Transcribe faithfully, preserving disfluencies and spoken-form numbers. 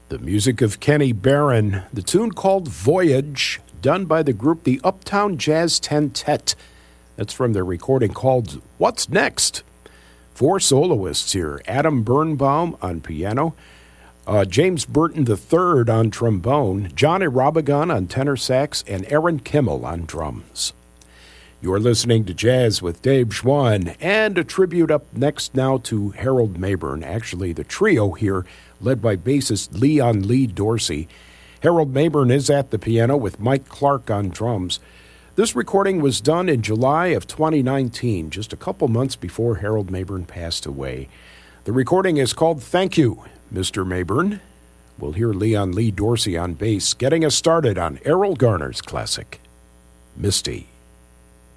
The music of Kenny Barron, the tune called Voyage, done by the group the Uptown Jazz Tentet. That's from their recording called What's Next? Four soloists here: Adam Birnbaum on piano, uh, James Burton the third on trombone, Johnny Robigon on tenor sax, and Aaron Kimmel on drums. You're listening to Jazz with Dave Schwann, and a tribute up next now to Harold Mabern. Actually, the trio here, led by bassist Leon Lee Dorsey. Harold Mabern is at the piano with Mike Clark on drums. This recording was done in July of twenty nineteen, just a couple months before Harold Mabern passed away. The recording is called Thank You, Mister Mabern. We'll hear Leon Lee Dorsey on bass, getting us started on Errol Garner's classic, Misty.